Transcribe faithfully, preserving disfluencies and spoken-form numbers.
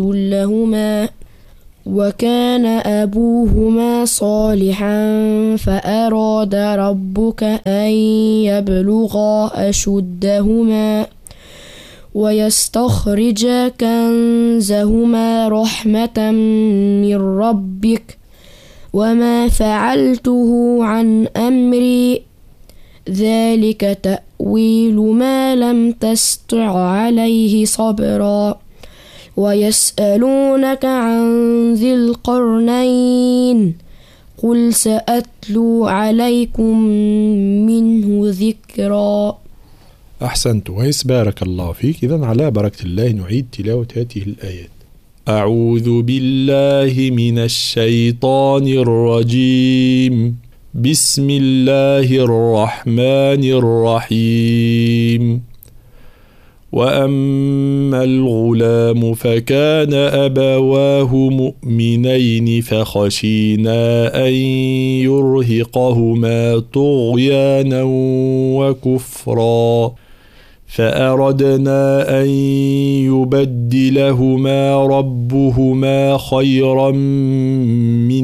لهما وكان أبوهما صالحا فأراد ربك أن يبلغا أشدهما ويستخرجا كنزهما رحمة من ربك وما فعلته عن أمري ذلك تأويل ما لم تستطع عليه صبرا ويسألونك عن ذي القرنين قل سأتلو عليكم منه ذكرا. أحسنت ويس، بارك الله فيك. إذن على بركة الله نعيد تلاوة هذه الآيات. أعوذ بالله من الشيطان الرجيم. بسم الله الرحمن الرحيم. وأما الغلام فكان أبواه مؤمنين فخشينا أن يرهقهما طغيانا وكفرا فأردنا أن يبدلهما ربهما خيرا منه